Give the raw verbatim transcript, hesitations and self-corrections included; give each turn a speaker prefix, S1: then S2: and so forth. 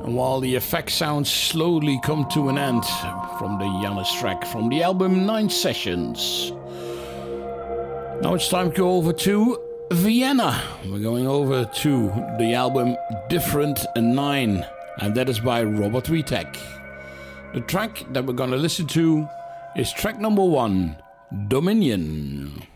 S1: And while the effect sounds slowly come to an end from the Janus track from the album Nine Sessions. Now it's time to go over to Vienna. We're going over to the album Different Nine, and that is by Robert Vitek. The track that we're going to listen to is track number one, Dominion.